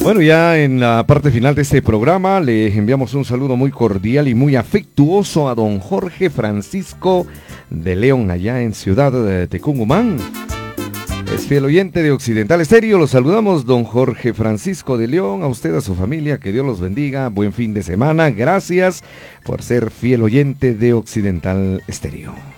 Bueno, ya en la parte final de este programa le enviamos un saludo muy cordial y muy afectuoso a don Jorge Francisco de León, allá en Ciudad de Tecumumán. Es fiel oyente de Occidental Estéreo. Los saludamos, don Jorge Francisco de León, a usted, a su familia, que Dios los bendiga. Buen fin de semana. Gracias por ser fiel oyente de Occidental Estéreo.